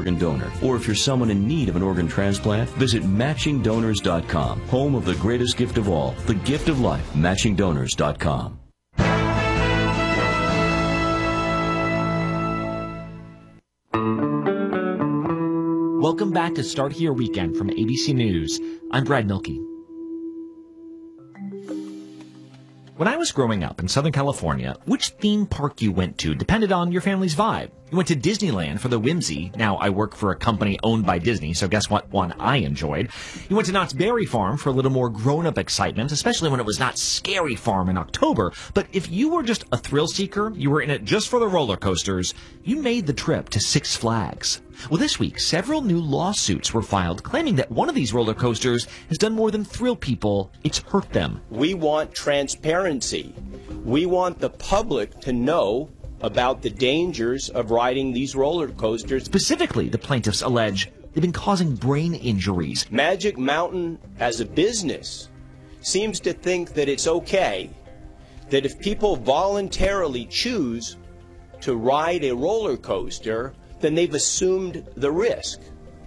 organ donor. Or if you're someone in need of an organ transplant, visit MatchingDonors.com, home of the greatest gift of all, the gift of life, MatchingDonors.com. Welcome back to Start Here Weekend from ABC News. I'm Brad Milkey. When I was growing up in Southern California, which theme park you went to depended on your family's vibe. You went to Disneyland for the whimsy. Now, I work for a company owned by Disney, so guess what one I enjoyed? You went to Knott's Berry Farm for a little more grown-up excitement, especially when it was Knott's Scary Farm in October. But if you were just a thrill seeker, you were in it just for the roller coasters, you made the trip to Six Flags. Well, this week, several new lawsuits were filed claiming that one of these roller coasters has done more than thrill people, it's hurt them. We want transparency. We want the public to know about the dangers of riding these roller coasters. Specifically, the plaintiffs allege they've been causing brain injuries. Magic Mountain, as a business, seems to think that it's okay that if people voluntarily choose to ride a roller coaster, then they've assumed the risk.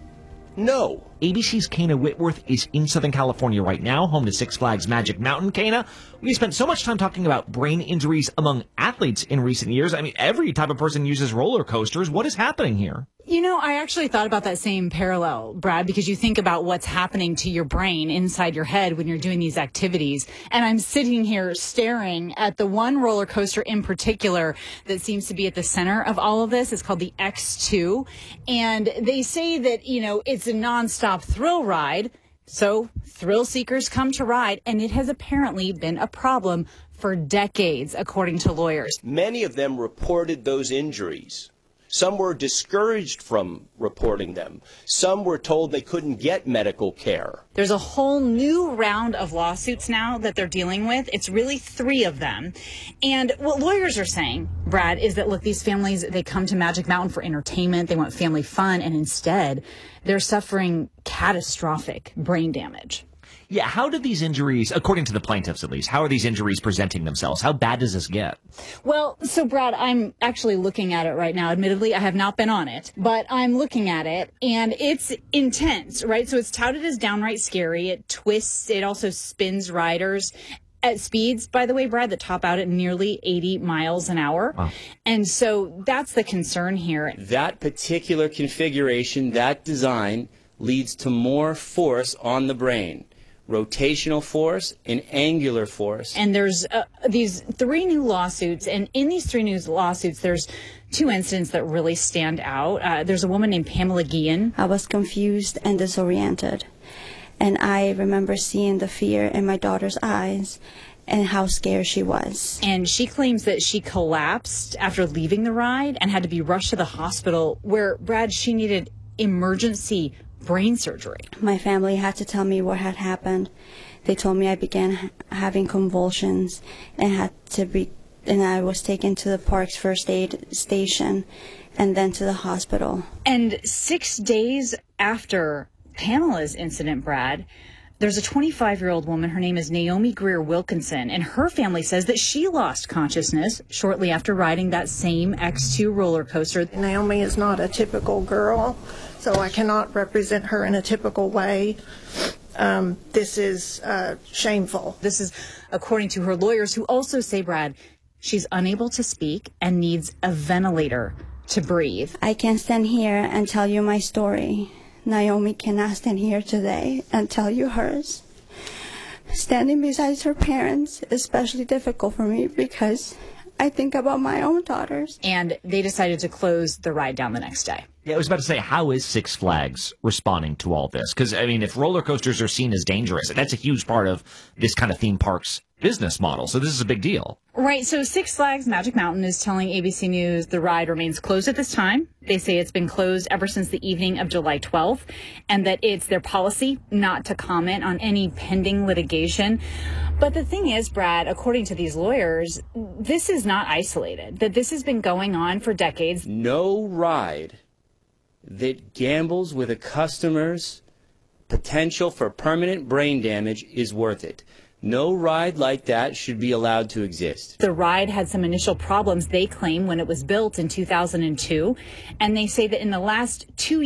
No. ABC's Kana Whitworth is in Southern California right now, home to Six Flags Magic Mountain. Kana, we spent so much time talking about brain injuries among athletes in recent years. I mean, every type of person uses roller coasters. What is happening here? You know, I actually thought about that same parallel, Brad, because you think about what's happening to your brain inside your head when you're doing these activities. And I'm sitting here staring at the one roller coaster in particular that seems to be at the center of all of this. It's called the X2. And they say that, you know, it's a nonstop thrill ride. So thrill seekers come to ride, and it has apparently been a problem for decades, according to lawyers. Many of them reported those injuries. Some were discouraged from reporting them. Some were told they couldn't get medical care. There's a whole new round of lawsuits now that they're dealing with. It's really 3 of them. And what lawyers are saying, Brad, is that, look, these families, they come to Magic Mountain for entertainment. They want family fun. And instead, they're suffering catastrophic brain damage. Yeah, how do these injuries, according to the plaintiffs at least, how are these injuries presenting themselves? How bad does this get? Well, so Brad, I'm actually looking at it right now. Admittedly, I have not been on it, but I'm looking at it, and it's intense, right? So it's touted as downright scary. It twists. It also spins riders at speeds, by the way, Brad, that top out at nearly 80 miles an hour. Wow. And so that's the concern here. That particular configuration, that design, leads to more force on the brain. Rotational force and angular force. And there's these 3 new lawsuits, and in these 3 new lawsuits, there's 2 incidents that really stand out. There's a woman named Pamela Guillen. I was confused and disoriented, and I remember seeing the fear in my daughter's eyes and how scared she was. And she claims that she collapsed after leaving the ride and had to be rushed to the hospital where, Brad, she needed emergency brain surgery. My family had to tell me what had happened. They told me I began having convulsions and I was taken to the park's first aid station and then to the hospital. And 6 days after Pamela's incident, Brad, there's a 25-year-old woman. Her name is Naomi Greer Wilkinson, and her family says that she lost consciousness shortly after riding that same X2 roller coaster. Naomi is not a typical girl, so I cannot represent her in a typical way. This is shameful. This is according to her lawyers, who also say, Brad, she's unable to speak and needs a ventilator to breathe. I can stand here and tell you my story. Naomi cannot stand here today and tell you hers. Standing beside her parents is especially difficult for me because I think about my own daughters. And they decided to close the ride down the next day. Yeah, I was about to say, how is Six Flags responding to all this? Because, I mean, if roller coasters are seen as dangerous, that's a huge part of this kind of theme park's business model. So this is a big deal. Right. So Six Flags Magic Mountain is telling ABC News the ride remains closed at this time. They say it's been closed ever since the evening of July 12th, and that it's their policy not to comment on any pending litigation. But the thing is, Brad, according to these lawyers, this is not isolated, that this has been going on for decades. No ride that gambles with a customer's potential for permanent brain damage is worth it. No ride like that should be allowed to exist. The ride had some initial problems, they claim, when it was built in 2002. And they say that in the last 2 years,